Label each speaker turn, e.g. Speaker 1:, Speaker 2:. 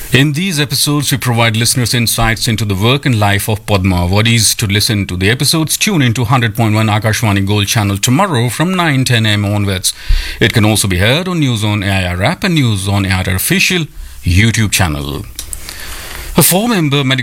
Speaker 1: In these episodes, we provide listeners insights into the work and life of Padma. What is to listen to the episodes? Tune into 100.1 Akashwani Gold channel tomorrow from 9:10 am onwards. It can also be heard on News on AIR app and News on AIR official YouTube channel. A four-member medical